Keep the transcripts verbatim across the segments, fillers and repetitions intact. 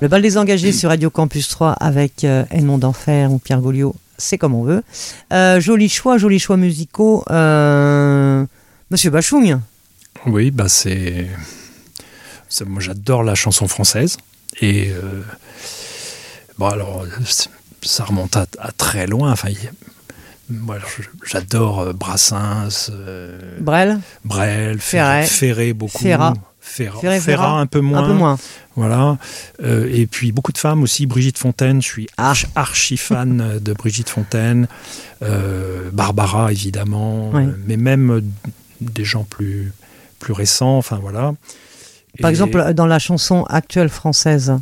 Le bal des engagés sur Radio Campus trois avec euh, Edmond d'Enfer ou Pierre Gauliot, c'est comme on veut. Euh, joli choix, joli choix musicaux. Euh, Monsieur Bachung. Oui, bah c'est... c'est... Moi, j'adore la chanson française. Et... Euh... Bon, alors, ça remonte à, à très loin. Enfin, il... Moi, j'adore Brassens. Euh... Brel. Brel, Ferré. Ferré, beaucoup. Ferrat. Ferra, Ferré, Ferra, Ferra, un peu moins. Un peu moins. Voilà. Euh, et puis beaucoup de femmes aussi. Brigitte Fontaine, je suis archi, archi fan de Brigitte Fontaine. Euh, Barbara, évidemment. Oui. Euh, mais même des gens plus, plus récents. Enfin, voilà. Par et... exemple, dans la chanson actuelle française.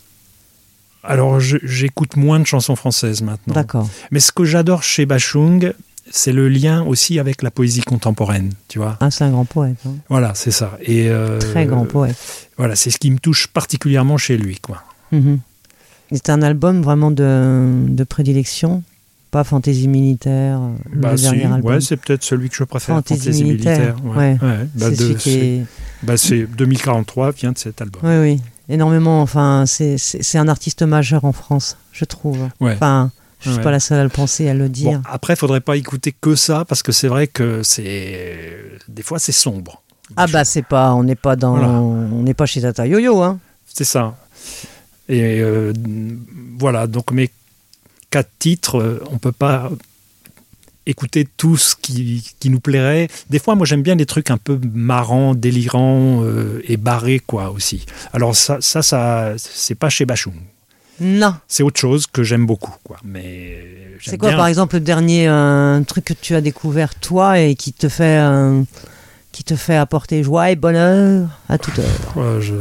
Alors, je, j'écoute moins de chansons françaises maintenant. D'accord. Mais ce que j'adore chez Bachung, c'est le lien aussi avec la poésie contemporaine, tu vois. Ah, c'est un grand poète. Hein. Voilà, c'est ça. Et euh, Très grand poète. Voilà, c'est ce qui me touche particulièrement chez lui, quoi. Mm-hmm. C'est un album vraiment de, de prédilection, pas Fantaisie militaire, bah le si, dernier album. Ouais, c'est peut-être celui que je préfère. Fantaisie, Fantaisie militaire. militaire. Ouais. Ouais. Ouais. Bah c'est de, celui qui c'est, est... bah c'est deux mille quarante-trois vient de cet album. Oui, oui. Énormément. Enfin, c'est, c'est, c'est un artiste majeur en France, je trouve. Ouais. Enfin, je ne suis ouais. pas la seule à le penser, à le dire. Bon, après, il ne faudrait pas écouter que ça, parce que c'est vrai que c'est... des fois, c'est sombre. Ah bah, c'est pas... On n'est pas dans... Voilà. On n'est pas chez Tata Yo-Yo, hein. C'est ça. Et euh, voilà, donc mes quatre titres, on ne peut pas écouter tout ce qui, qui nous plairait. Des fois, moi, j'aime bien des trucs un peu marrants, délirants euh, et barrés, quoi, aussi. Alors ça, ça, ça c'est pas chez Bachung. Non. C'est autre chose que j'aime beaucoup, quoi. Mais j'aime c'est quoi, bien... par exemple, le dernier euh, truc que tu as découvert, toi, et qui te fait... Euh, qui te fait apporter joie et bonheur à toute heure? Ouais, je...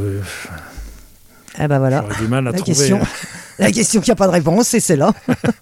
Eh ben voilà. J'aurais du mal à la trouver... Question, la question qui n'a pas de réponse, c'est celle-là.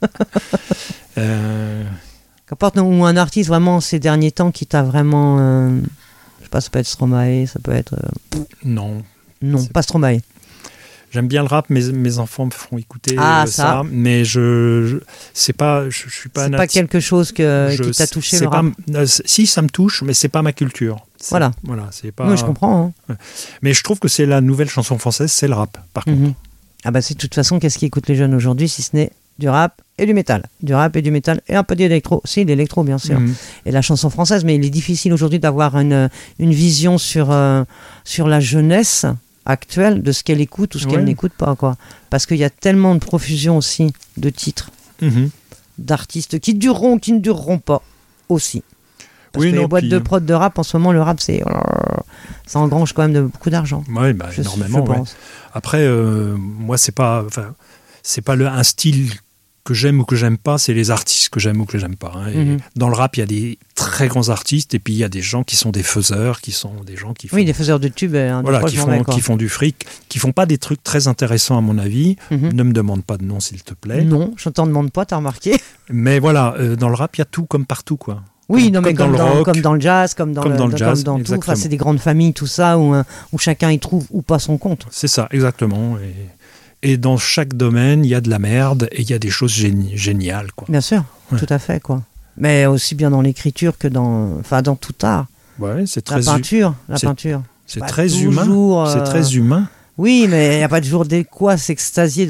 euh... Qu'importe, ou un artiste vraiment ces derniers temps qui t'a vraiment... Euh, je sais pas, ça peut être Stromae, ça peut être... Euh, non. Non, c'est... pas Stromae. J'aime bien le rap, mes, mes enfants me font écouter ah, euh, ça. ça, mais je, je c'est pas, je, je suis pas. C'est nat... pas quelque chose que, je, qui t'a touché c'est le pas, rap. euh, si ça me touche, mais c'est pas ma culture. C'est, voilà. Voilà, c'est pas. Oui, je comprends. Hein. Mais je trouve que c'est la nouvelle chanson française, c'est le rap, par contre. Mm-hmm. Ah bah c'est de toute façon, qu'est-ce qu'écoutent les jeunes aujourd'hui, si ce n'est du rap et du métal, du rap et du métal et un peu d'électro. Si, l'électro bien sûr. Mm-hmm. Et la chanson française, mais il est difficile aujourd'hui d'avoir une une vision sur euh, sur la jeunesse actuelle de ce qu'elle écoute ou ce ouais. qu'elle n'écoute pas, quoi. Parce qu'il y a tellement de profusion aussi de titres, mmh. d'artistes qui dureront, qui ne dureront pas aussi. Parce oui, que non, les boîtes puis... de prod de rap, en ce moment, le rap, c'est... ça engrange quand même de beaucoup d'argent. Oui, bah, je, énormément. je ouais. Après, euh, moi, c'est pas... Enfin, c'est pas le, un style que j'aime ou que j'aime pas, c'est les artistes que j'aime ou que j'aime pas. Hein. Et mmh. Dans le rap, il y a des très grands artistes et puis il y a des gens qui sont des faiseurs, qui sont des gens qui font... Oui, des faiseurs de tubes. Hein, voilà, qui font, mets, qui font du fric, qui font pas des trucs très intéressants à mon avis. Mmh. Ne me demande pas de nom, s'il te plaît. Non, je t'en demande pas, t'as remarqué. Mais voilà, euh, dans le rap, il y a tout comme partout, quoi. Oui, comme, non, mais comme, comme, dans, dans le rock, comme dans le jazz, comme dans, comme le, dans le jazz, comme dans tout. Enfin, c'est des grandes familles, tout ça, où, où chacun y trouve ou pas son compte. C'est ça, exactement. Et... Et dans chaque domaine, il y a de la merde et il y a des choses géni- géniales, quoi. Bien sûr, ouais. Tout à fait, quoi. Mais aussi bien dans l'écriture que dans, enfin, dans tout art. Ouais, c'est la très peinture, hu- la c'est, peinture. C'est bah, très toujours, humain. Euh... C'est très humain. Oui, mais il n'y a pas toujours de quoi s'extasier